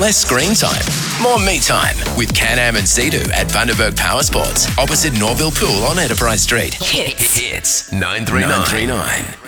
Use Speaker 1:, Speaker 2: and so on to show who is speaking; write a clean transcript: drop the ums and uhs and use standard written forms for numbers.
Speaker 1: Less screen time, more me time with Can-Am and Sea-Doo at Bundaberg Power Sports, opposite Norville Pool on Enterprise Street.
Speaker 2: Hits.
Speaker 1: Hits 939.